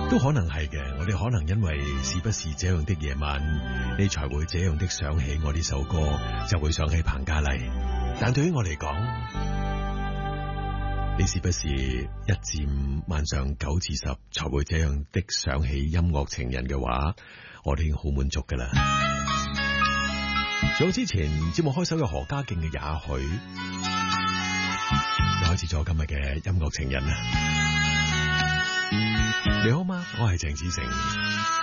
都可能係嘅，我哋可能因為是不是這樣的夜晚，你才會這樣的想起我呢首歌，就會想起彭嘉麗。但對於我嚟講，你是不是1至5晚上9至10才會這樣的想起音樂情人嘅話，我哋已經好滿足噶啦。仲有之前節目開首嘅何家勁嘅也許，又開始咗今日嘅音樂情人啦。你好嗎？我係鄭子誠。